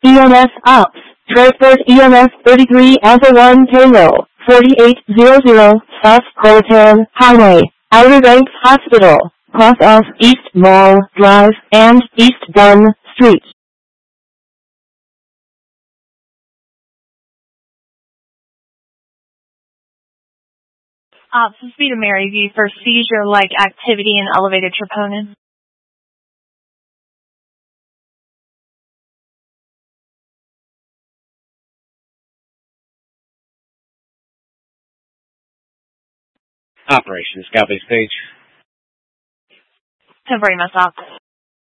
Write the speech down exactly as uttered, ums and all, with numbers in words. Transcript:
E M S Ops. Transport E M S thirty-three Alpha one Tango, forty-eight hundred, South Coletown Highway, Outer Banks Hospital, cross off East Mall Drive and East Dunn Street. Ops, this be to Maryview for seizure-like activity and elevated troponin. Operations, Scout Base Page. Temporary mess ops.